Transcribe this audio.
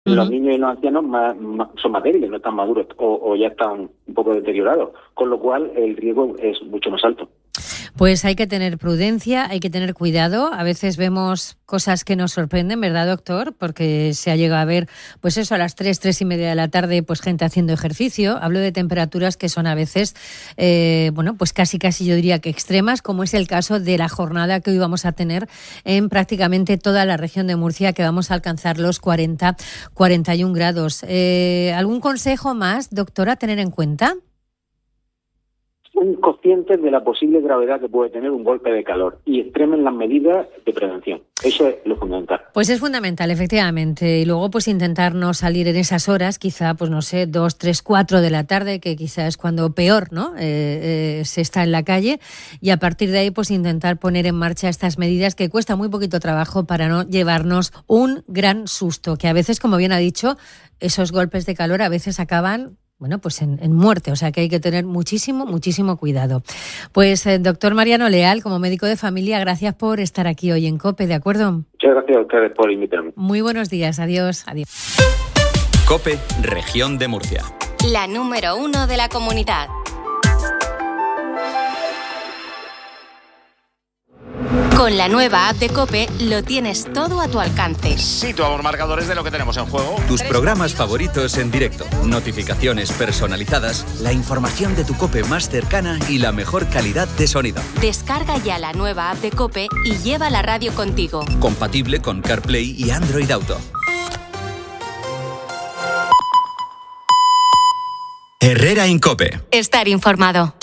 Los niños y los ancianos son más débiles, no están maduros o ya están un poco deteriorados, con lo cual el riesgo es mucho más alto. Pues hay que tener prudencia, hay que tener cuidado. A veces vemos cosas que nos sorprenden, ¿verdad, doctor? Porque se ha llegado a ver, pues eso, a las 3:30 de la tarde, pues gente haciendo ejercicio. Hablo de temperaturas que son a veces, pues casi yo diría que extremas, como es el caso de la jornada que hoy vamos a tener en prácticamente toda la región de Murcia, que vamos a alcanzar los 41 grados. ¿Algún consejo más, doctora, a tener en cuenta? Son conscientes de la posible gravedad que puede tener un golpe de calor y extremen las medidas de prevención. Eso es lo fundamental. Pues es fundamental, efectivamente. Y luego pues intentar no salir en esas horas, quizá, 2, 3, 4 de la tarde, que quizá es cuando peor, ¿no? Se está en la calle. Y a partir de ahí pues intentar poner en marcha estas medidas que cuesta muy poquito trabajo para no llevarnos un gran susto, que a veces, como bien ha dicho, esos golpes de calor a veces acaban pues en muerte, o sea que hay que tener muchísimo cuidado. Pues doctor Mariano Leal, como médico de familia, gracias por estar aquí hoy en COPE, ¿de acuerdo? Muchas gracias a ustedes por invitarme. Muy buenos días, adiós. COPE, Región de Murcia. La número 1 de la comunidad. Con la nueva app de COPE lo tienes todo a tu alcance. Situamos marcadores de lo que tenemos en juego. Tus programas favoritos en directo, notificaciones personalizadas, la información de tu COPE más cercana y la mejor calidad de sonido. Descarga ya la nueva app de COPE y lleva la radio contigo. Compatible con CarPlay y Android Auto. Herrera en COPE. Estar informado.